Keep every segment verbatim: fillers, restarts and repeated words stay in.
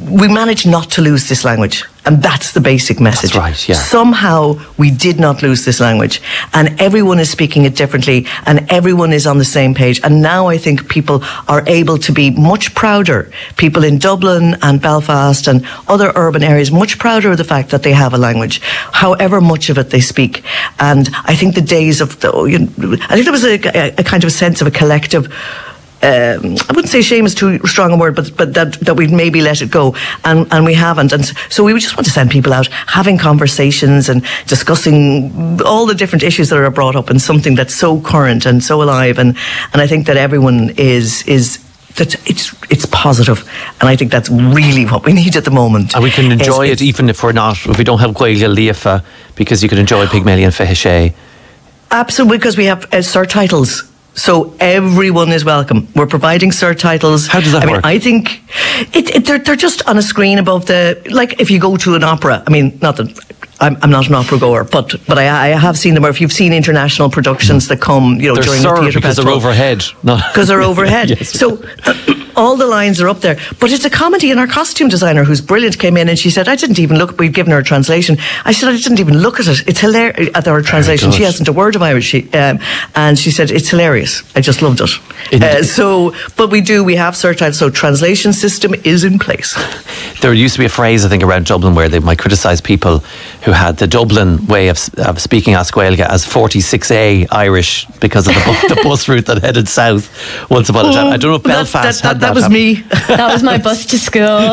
we managed not to lose this language. And that's the basic message. That's right, yeah. Somehow we did not lose this language. And everyone is speaking it differently. And everyone is on the same page. And now I think people are able to be much prouder. People in Dublin and Belfast and other urban areas, much prouder of the fact that they have a language, however much of it they speak. And I think the days of, the, you know, I think there was a, a, a kind of a sense of a collective, Um, I wouldn't say shame is too strong a word, but but that that we'd maybe let it go, and and we haven't, and so we just want to send people out having conversations and discussing all the different issues that are brought up, and something that's so current and so alive, and and I think that everyone is is. That it's it's positive, and I think that's really what we need at the moment. And we can enjoy it's, it even if we're not, if we don't have Gaeilge Líofa, because you can enjoy Pygmalion Fehishé. Absolutely, because we have uh, surtitles. So everyone is welcome. We're providing surtitles. How does that I work? mean, I think it, it, they're, they're just on a screen above the, like if you go to an opera. I mean, not that I'm, I'm not an opera goer, but but I, I have seen them. Or if you've seen international productions that come, you know, they're during the theatre because festival, they're overhead. Because they're overhead. Yes. So all the lines are up there. But it's a comedy, and our costume designer, who's brilliant, came in and she said, I didn't even look. We've given her a translation. I said, I didn't even look at it. It's hilarious at our translation. She hasn't a word of Irish, she, um, and she said it's hilarious. I just loved it. Uh, so, but we do. We have surtitles. So translation system is in place. There used to be a phrase, I think, around Dublin where they might criticise people who had the Dublin way of, of speaking as Gaeilge as forty-six A Irish because of the, bu- the bus route that headed south once upon a time. I don't know if Belfast that, that, had that. That was happen. me. That was my bus to school.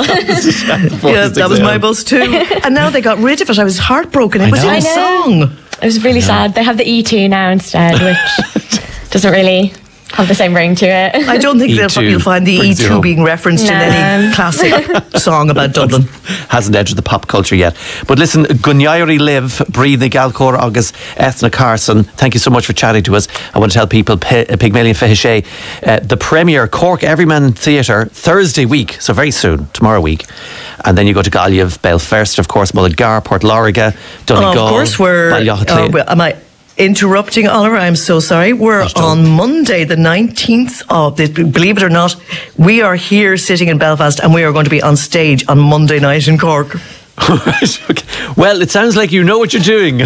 Yeah, that was my bus too. And now they got rid of it. I was heartbroken. It I was know. in a I song. It was really sad. They have the E two now instead, which doesn't really have the same ring to it. I don't think E they'll, two you'll find the E brings you two home. being referenced in No. any classic song about Dublin. Hasn't entered the pop culture yet. But listen, Gunyairi Liv, Breathe Galcor August, Ethna Carson, thank you so much for chatting to us. I want to tell people P- Pygmalion Fehishé, uh, the premiere, Cork Everyman Theatre, Thursday week, so very soon, tomorrow week. And then you go to Gallia, Belfast, of course, Mullingar, Port Loriga, Donegal. Oh, of course, we're. Ballyoughclay. Oh, well, am I interrupting, Oliver? I'm so sorry. We're on Monday, the nineteenth of this. Believe it or not, we are here sitting in Belfast, and we are going to be on stage on Monday night in Cork. Right, okay. Well, it sounds like you know what you're doing.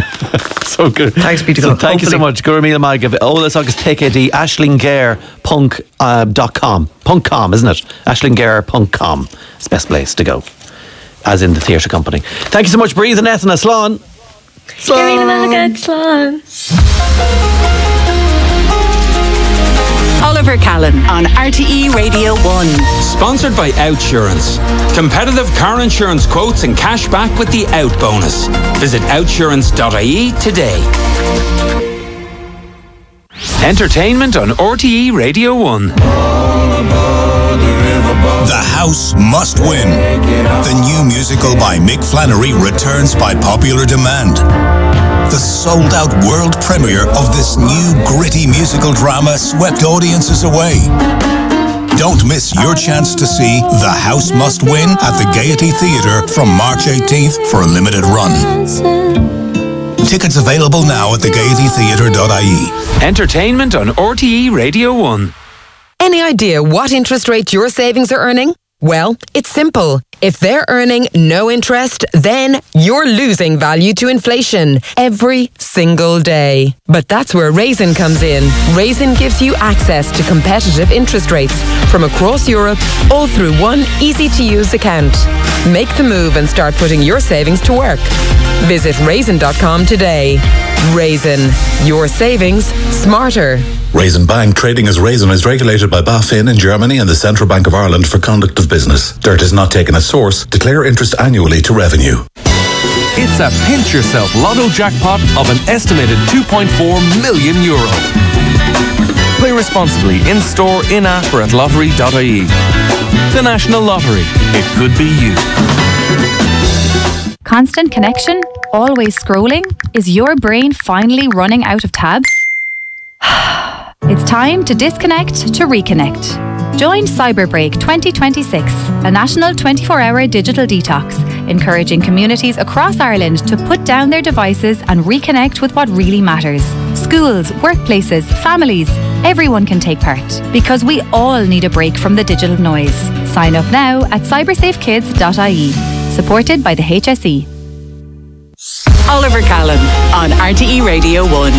So good. Thanks be to so God. Thank you so Hopefully. much. Gurmil Magav. Oh, let's August take it. Ashlingare Punk uh, dot com. Punk dot com, isn't it? Ashlingare Punk dot com. It's the best place to go. As in the theatre company. Thank you so much, Breathe and Ethna. Slán. Slán. Oliver Callan on R T E Radio one. Sponsored by Outsurance. Competitive car insurance quotes and cash back with the Out bonus. Visit outsurance dot I E today. Entertainment on R T E Radio one. The House Must Win. The new musical by Mick Flannery returns by popular demand. The sold-out world premiere of this new gritty musical drama swept audiences away. Don't miss your chance to see The House Must Win at the Gaiety Theatre from March eighteenth for a limited run. Tickets available now at the gaiety theatre dot I E. Entertainment on R T E Radio one. Any idea what interest rate your savings are earning? Well, it's simple. If they're earning no interest, then you're losing value to inflation every single day. But that's where Raisin comes in. Raisin gives you access to competitive interest rates from across Europe, all through one easy-to-use account. Make the move and start putting your savings to work. Visit raisin dot com today. Raisin, your savings smarter. Raisin Bank, trading as Raisin, is regulated by BaFin in Germany and the Central Bank of Ireland for conduct of business. Dirt is not taken as source. Declare interest annually to revenue. It's a pinch yourself lotto jackpot of an estimated two point four million euro. Play responsibly in store, in app or at lottery dot I E. The National Lottery. It could be you. Constant connection? Always scrolling? Is your brain finally running out of tabs? It's time to disconnect to reconnect. Join Cyberbreak twenty twenty-six, a national twenty-four hour digital detox, encouraging communities across Ireland to put down their devices and reconnect with what really matters. Schools, workplaces, families. Everyone can take part because we all need a break from the digital noise. Sign up now at cyber safe kids dot I E. Supported by the H S E. Oliver Callan on R T E Radio one.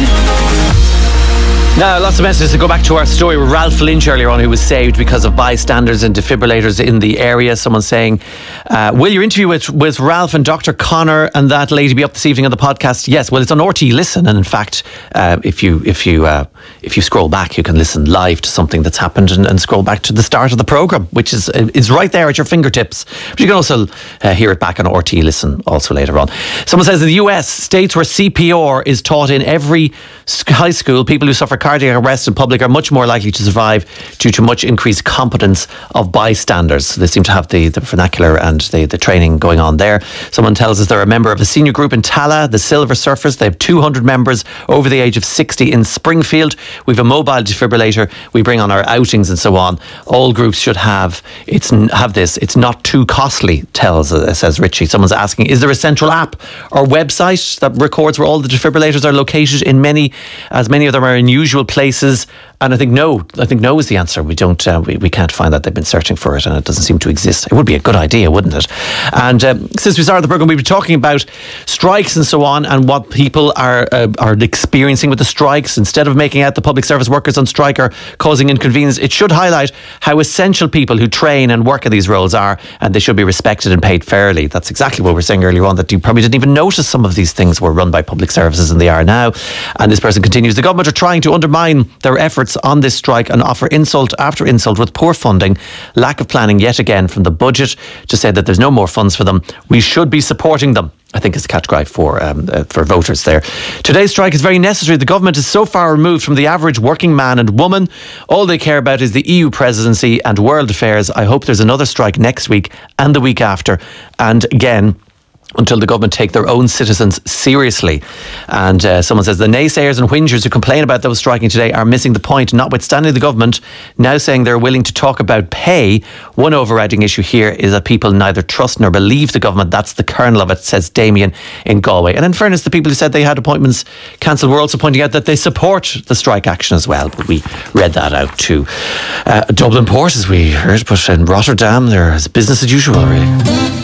Now, lots of messages to go back to our story with Ralph Lynch earlier on, who was saved because of bystanders and defibrillators in the area. Someone saying, uh, will your interview with, with Ralph and Doctor Connor and that lady be up this evening on the podcast? Yes, well, it's on R T E Listen, and in fact, uh, if you if you uh, if you scroll back, you can listen live to something that's happened and, and scroll back to the start of the programme, which is is right there at your fingertips. But you can also uh, hear it back on R T E Listen also later on. Someone says in the U S, states where C P R is taught in every high school, people who suffer cardiac arrest in public are much more likely to survive due to much increased competence of bystanders. They seem to have the, the vernacular and the, the training going on there. Someone tells us they're a member of a senior group in Tala, the Silver Surfers. They have two hundred members over the age of sixty in Springfield. We have a mobile defibrillator we bring on our outings and so on. All groups should have it's have this. It's not too costly, tells uh, says Richie. Someone's asking, is there a central app or website that records where all the defibrillators are located in many, as many of them are in usual places? And I think no, I think no is the answer. We don't, uh, we, we can't find that. They've been searching for it and it doesn't seem to exist. It would be a good idea, wouldn't it? And um, since we started the programme, we've been talking about strikes and so on and what people are uh, are experiencing with the strikes. Instead of making out the public service workers on strike are causing inconvenience, it should highlight how essential people who train and work in these roles are, and they should be respected and paid fairly. That's exactly what we were saying earlier on, that you probably didn't even notice some of these things were run by public services and they are now. And this person continues, the government are trying to undermine their efforts on this strike and offer insult after insult with poor funding, lack of planning yet again from the budget to say that there's no more funds for them. We should be supporting them, I think is the catch cry for um, uh, for voters there. Today's strike is very necessary. The government is so far removed from the average working man and woman. All they care about is the E U presidency and world affairs. I hope there's another strike next week and the week after. And again, until the government take their own citizens seriously. And uh, someone says the naysayers and whingers who complain about those striking today are missing the point, notwithstanding the government now saying they're willing to talk about pay. One overriding issue here is that people neither trust nor believe the government. That's the kernel of it, says Damien in Galway. And in fairness, the people who said they had appointments cancelled were also pointing out that they support the strike action as well. But we read that out to uh, Dublin Port, as we heard, but in Rotterdam, there's business as usual, really.